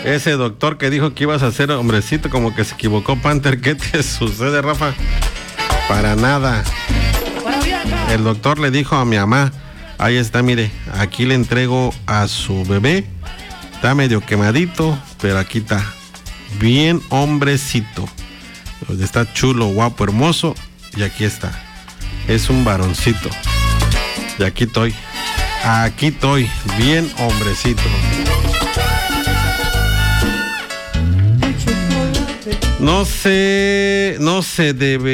Ese doctor que dijo que ibas a ser hombrecito, como que se equivocó, Panther. ¿Qué te sucede, Rafa? Para nada. El doctor le dijo a mi mamá, ahí está, mire, aquí le entrego a su bebé. Está medio quemadito, pero aquí está. Bien hombrecito. Está chulo, guapo, hermoso. Y aquí está. Es un varoncito. Y aquí estoy. Aquí estoy. Bien hombrecito. No se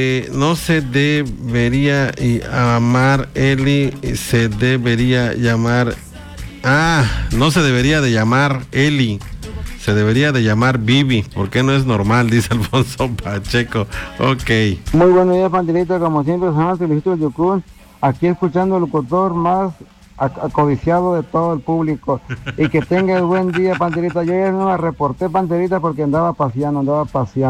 debería llamar Eli, se debería llamar... no se debería de llamar Eli, se debería de llamar Bibi, porque no es normal, dice Alfonso Pacheco. Ok. Muy buenos días, Panterita, como siempre, San Felicito Yucún, aquí escuchando al locutor más acodiciado de todo el público, y que tenga el buen día, Panterita. Yo ya no la reporté, Panterita, porque andaba paseando.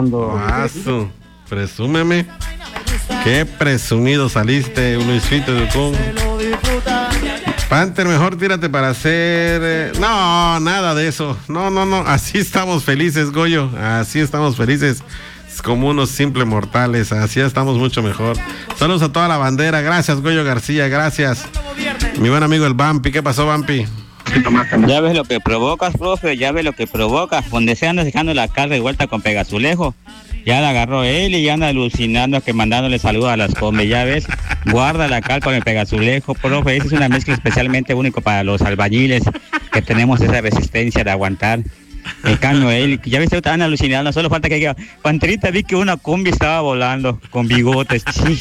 Presúmeme. Qué presumido saliste, Luisito Yucún. Panther, mejor tírate para hacer... No, nada de eso. No. Así estamos felices, Goyo. Así estamos felices. Como unos simples mortales. Así estamos mucho mejor. Saludos a toda la bandera. Gracias, Goyo García. Gracias. Mi buen amigo el Bampi. ¿Qué pasó, Bampi? Ya ves lo que provocas, profe. Ya ves lo que provocas. Donde se anda dejando la carga de vuelta con Pegazulejo. Ya la agarró él y ya anda alucinando que mandándole saludos a las combes, ya ves, guarda la cal con el Pegazulejo, profe, esa es una mezcla especialmente único para los albañiles, que tenemos esa resistencia de aguantar. En cambio él, ya ves, están alucinando, solo falta que diga, Panterita, vi que una combi estaba volando con bigotes, sí.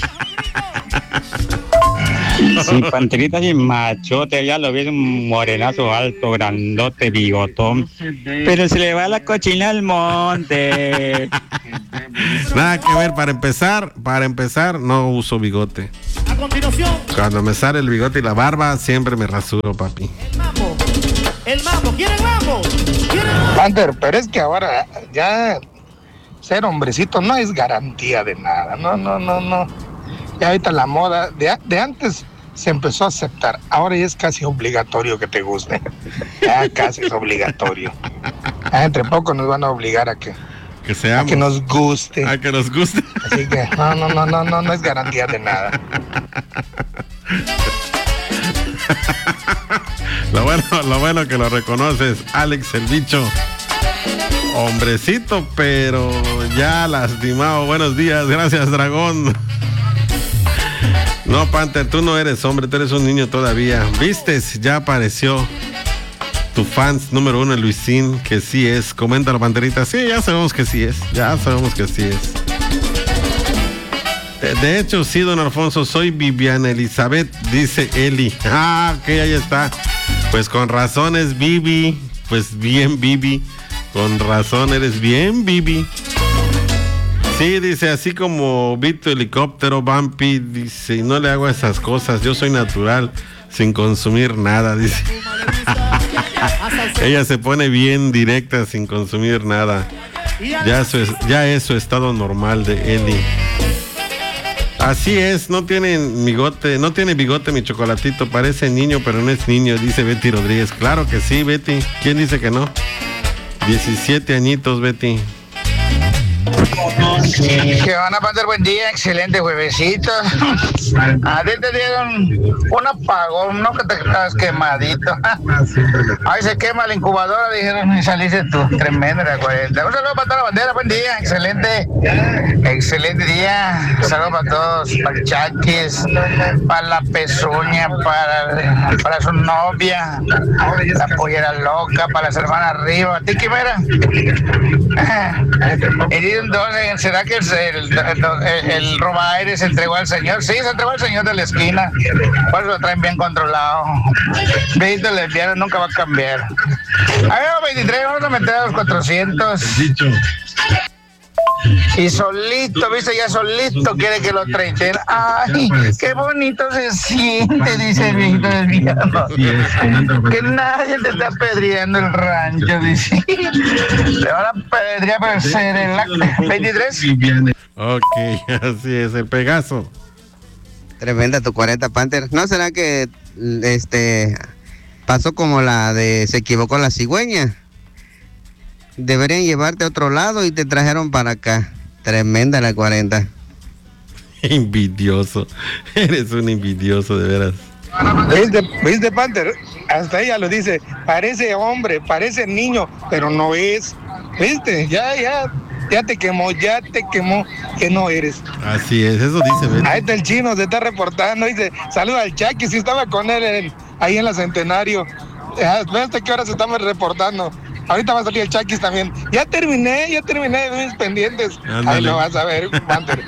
Sí, Panterita y machote, ya lo vi, un morenazo alto, grandote, bigotón, pero se le va la cochina al monte. Nada que ver, para empezar, no uso bigote. A continuación. Cuando me sale el bigote y la barba, siempre me rasuro, papi. El mambo, ¿quieren mambo? Panther, pero es que ahora ya ser hombrecito no es garantía de nada, no. Ya ahorita la moda de antes se empezó a aceptar, ahora ya es casi obligatorio que te guste. Ya casi es obligatorio. Ya entre poco nos van a obligar a que nos guste. A que nos guste. Así que no es garantía de nada. Lo bueno que lo reconoces, Alex el bicho. Hombrecito, pero ya lastimado. Buenos días, gracias, Dragón. No, Panther, tú no eres hombre, tú eres un niño todavía. ¿Vistes? Ya apareció tu fans número 1, Luisín, que sí es. Coméntalo, Panterita. Sí, ya sabemos que sí es. De hecho, sí, don Alfonso, soy Viviana Elizabeth, dice Eli. Ok, ahí está. Pues con razón es Vivi. Pues bien, Vivi. Con razón eres bien, Vivi. Sí, dice, así como Vito Helicóptero, Bumpy, dice, y no le hago esas cosas, yo soy natural, sin consumir nada, dice. Ella se pone bien directa, sin consumir nada. Ya es su estado normal de Eli. Así es, no tiene bigote mi chocolatito, parece niño, pero no es niño, dice Betty Rodríguez. Claro que sí, Betty. ¿Quién dice que no? 17 añitos, Betty. Que van a pasar buen día, excelente juevesito. A ti te dieron un apagón, no que te estás quemadito. Ahí se quema la incubadora, dijeron, y saliste tú, tremendo de 40. Un saludo para toda la bandera, buen día, excelente día. Un saludo para todos, para el Chaquis, para la Pezuña, para su novia, la pollera loca, para las hermanas arriba. ¿A ti, Quimera? Entonces, ¿será que el roba aire se entregó al señor? Sí, se entregó al señor de la esquina. Por eso lo traen bien controlado. Viste, el enviaron, nunca va a cambiar. A ver, 23, vamos a meter a los 400. Y solito, viste, ya solito quiere que lo treiten. Ay, qué bonito se siente, dice el viejito del viejo. Que nadie te está apedreando el rancho, dice. Te van a apedrear por ser el 23. Ok, así es, el Pegaso. Tremenda tu 40, Panther. ¿No será que pasó como la de se equivocó la cigüeña? deberían llevarte a otro lado y te trajeron para acá. Tremenda la 40. Envidioso. Eres un envidioso, de veras. ¿Viste, Panther? Hasta ella lo dice, parece hombre, parece niño, pero no es. ¿Viste? Ya te quemó, que no eres. Así es, eso dice. ¿Ves? Ahí está el chino, se está reportando, dice, saluda al Chaki, si estaba con él ahí en la Centenario. ¿Hasta qué hora se estamos reportando? Ahorita va a salir el Chakis también. Ya terminé de mis pendientes. Ándale. Ahí lo vas a ver, Panther.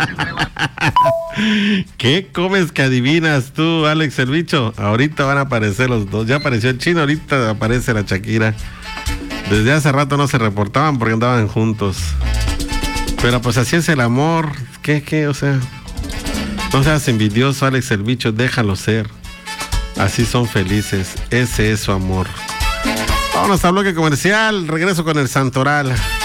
¿Qué comes que adivinas tú, Alex el Bicho? Ahorita van a aparecer los dos. Ya apareció el chino, ahorita aparece la Shakira. Desde hace rato no se reportaban porque andaban juntos. Pero pues así es el amor. ¿Qué? O sea, no seas envidioso, Alex el Bicho, déjalo ser. Así son felices. Ese es su amor. Vámonos al bloque comercial. Regreso con el Santoral.